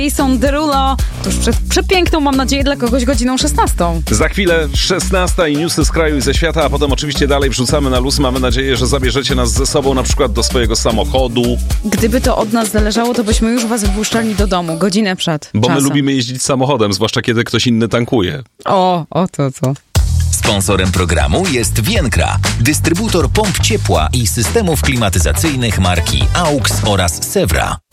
Jason Derulo tuż przed przepiękną, mam nadzieję, dla kogoś godziną 16. Za chwilę 16 i newsy z kraju i ze świata, a potem oczywiście dalej wrzucamy na luz. Mamy nadzieję, że zabierzecie nas ze sobą na przykład do swojego samochodu. Gdyby to od nas zależało, to byśmy już was wypuszczali do domu, godzinę przed Bo czasem. my lubimy jeździć samochodem, zwłaszcza kiedy ktoś inny tankuje. O to co? Sponsorem programu jest Vienkra, dystrybutor pomp ciepła i systemów klimatyzacyjnych marki AUX oraz Sewra.